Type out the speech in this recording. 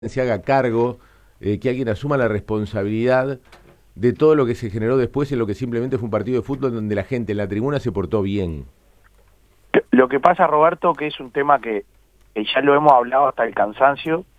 se haga cargo, que alguien asuma la responsabilidad de todo lo que se generó después en lo que simplemente fue un partido de fútbol donde la gente en la tribuna se portó bien. Lo que pasa, Roberto, que es un tema que ya lo hemos hablado hasta el cansancio,